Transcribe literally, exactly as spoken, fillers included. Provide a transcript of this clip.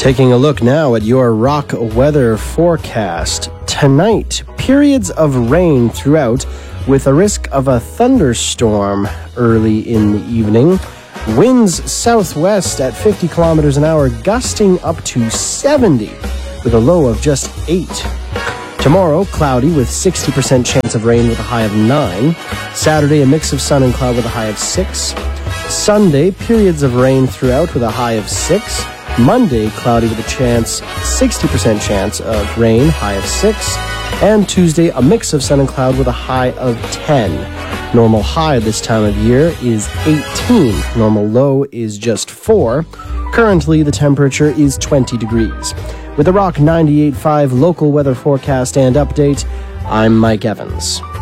Taking a look now at your rock weather forecast. Tonight, periods of rain throughout with a risk of a thunderstorm early in the evening. Winds southwest at fifty kilometers an hour, gusting up to seventy with a low of just eight. Tomorrow, cloudy with sixty percent chance of rain with a high of nine. Saturday, a mix of sun and cloud with a high of six. Sunday, periods of rain throughout with a high of six. Monday, cloudy with a chance, sixty percent chance of rain, high of six. And Tuesday, a mix of sun and cloud with a high of ten. Normal high this time of year is eighteen. Normal low is just four. Currently, the temperature is twenty degrees. With the Rock ninety-eight point five local weather forecast and update, I'm Mike Evans.